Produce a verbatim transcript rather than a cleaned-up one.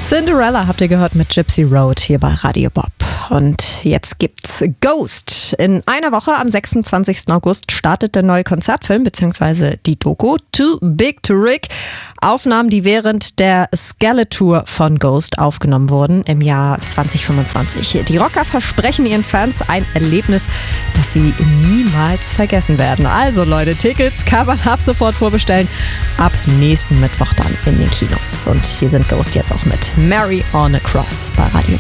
Cinderella habt ihr gehört mit Gypsy Road hier bei Radio Bob. Und jetzt gibt's Ghost. In einer Woche, am sechsundzwanzigsten August, startet der neue Konzertfilm bzw. die Doku Too Big to Rig. Aufnahmen, die während der Skeletor von Ghost aufgenommen wurden im Jahr zwanzig fünfundzwanzig. Die Rocker versprechen ihren Fans ein Erlebnis, das sie niemals vergessen werden. Also Leute, Tickets kann man ab sofort vorbestellen. Ab nächsten Mittwoch dann in den Kinos. Und hier sind Ghost jetzt auch mit Mary on a Cross bei Radio Bob.